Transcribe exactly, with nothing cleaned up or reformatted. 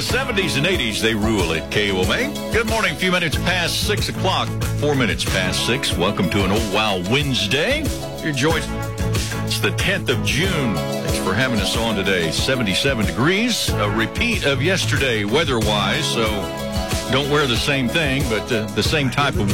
seventies and eighties, they rule at K O M A. Good morning. A few minutes past six o'clock. Four minutes past six. Welcome to an old wow Wednesday. You're Joyce. It's the tenth of June. Thanks for having us on today. seventy-seven degrees. A repeat of yesterday weather-wise, so don't wear the same thing, but uh, the same type of